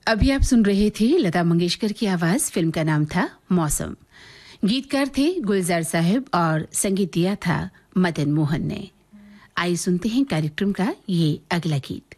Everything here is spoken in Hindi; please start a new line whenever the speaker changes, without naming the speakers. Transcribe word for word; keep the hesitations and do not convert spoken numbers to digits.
अभी आप सुन रहे थे लता मंगेशकर की आवाज। फिल्म का नाम था मौसम। गीतकार थे गुलजार साहब और संगीत दिया था मदन मोहन ने। आइए सुनते हैं कार्यक्रम का ये अगला गीत।